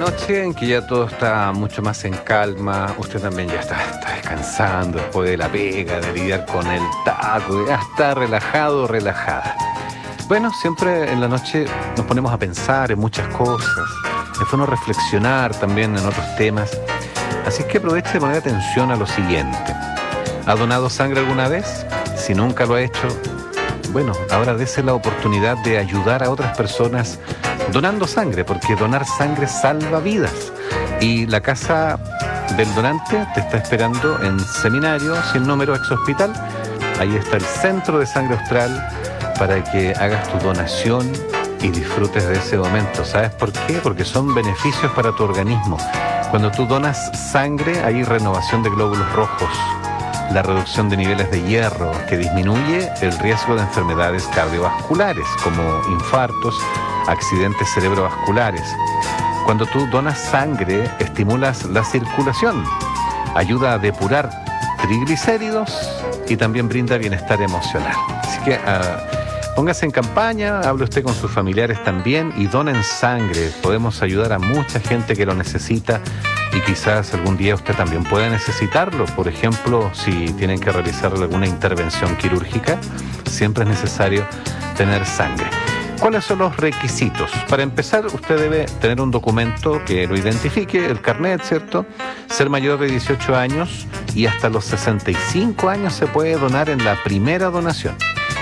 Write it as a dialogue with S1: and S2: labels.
S1: noche en que ya todo está mucho más en calma, usted también ya está descansando después de la pega, de lidiar con el taco, ya está relajado, relajada. Bueno, siempre en la noche nos ponemos a pensar en muchas cosas, es bueno reflexionar también en otros temas, así que aproveche de poner atención a lo siguiente. ¿Ha donado sangre alguna vez? Si nunca lo ha hecho, bueno, ahora dése la oportunidad de ayudar a otras personas donando sangre, porque donar sangre salva vidas. Y la Casa del Donante te está esperando en Seminario, sin número, ex hospital. Ahí está el Centro de Sangre Austral para que hagas tu donación y disfrutes de ese momento. ¿Sabes por qué? Porque son beneficios para tu organismo. Cuando tú donas sangre hay renovación de glóbulos rojos, la reducción de niveles de hierro, que disminuye el riesgo de enfermedades cardiovasculares como infartos, accidentes cerebrovasculares. Cuando tú donas sangre, estimulas la circulación, ayuda a depurar triglicéridos y también brinda bienestar emocional. Así que póngase en campaña, hable usted con sus familiares también y donen sangre. Podemos ayudar a mucha gente que lo necesita y quizás algún día usted también pueda necesitarlo. Por ejemplo, si tienen que realizar alguna intervención quirúrgica, siempre es necesario tener sangre. ¿Cuáles son los requisitos? Para empezar, usted debe tener un documento que lo identifique, el carnet, ¿cierto? Ser mayor de 18 años y hasta los 65 años se puede donar en la primera donación.